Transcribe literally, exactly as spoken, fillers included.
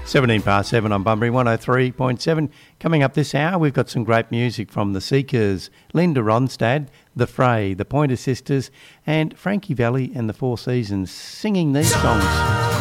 seventeen past seven on Bunbury one oh three point seven. Coming up this hour, we've got some great music from The Seekers, Linda Ronstadt, The Fray, The Pointer Sisters, and Frankie Valli and the Four Seasons singing these songs.